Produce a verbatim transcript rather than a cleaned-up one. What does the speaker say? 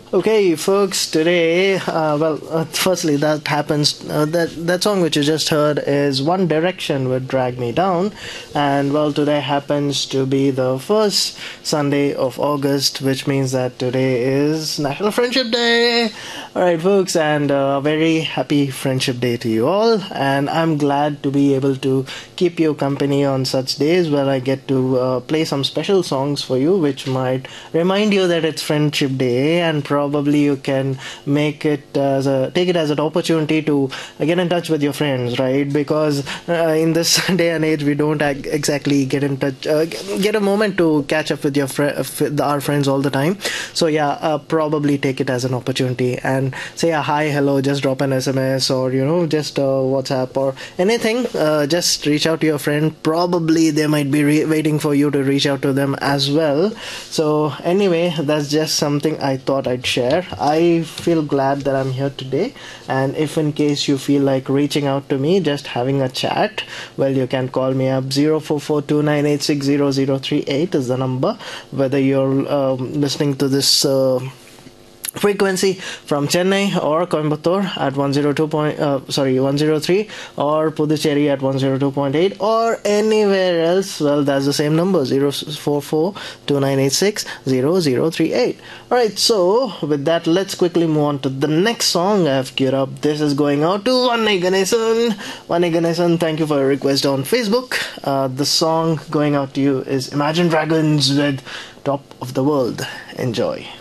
Okay, folks. Today, uh, well, uh, firstly, that happens. Uh, that that song which you just heard is One Direction with "Drag Me Down," and well, today happens to be the first Sunday of August, which means that today is National Friendship Day. All right, folks, and uh, a very happy Friendship Day to you all. And I'm glad to be able to keep you company on such days where I get to uh, play some special songs for you, which might remind you that it's Friendship Day, and probably you can make it as a take it as an opportunity to get in touch with your friends, right? Because uh, in this day and age, we don't ag- exactly get in touch, uh, get a moment to catch up with your fr- with our friends all the time. So yeah, uh, probably take it as an opportunity and say a hi, hello, just drop an S M S or you know just uh, WhatsApp or anything. Uh, just reach out to your friend. Probably they might be re- waiting for you to reach out to them as well. So anyway, that's just something I thought I'd share. I feel glad that I'm here today, and if in case you feel like reaching out to me, just having a chat, well, you can call me up. Zero four four two nine eight six zero zero three eight is the number. Whether you're um, listening to this uh, frequency from Chennai or Coimbatore at one oh two point uh, sorry one oh three, or Puducherry at one oh two point eight, or anywhere else, well, that's the same number, zero four four two nine eight six zero zero three eight. Alright, so with that, let's quickly move on to the next song I've queued up. This is going out to Vanni Ganesan. Vanni Ganesan, thank you for your request on Facebook. Uh, the song going out to you is Imagine Dragons with Top of the World. Enjoy.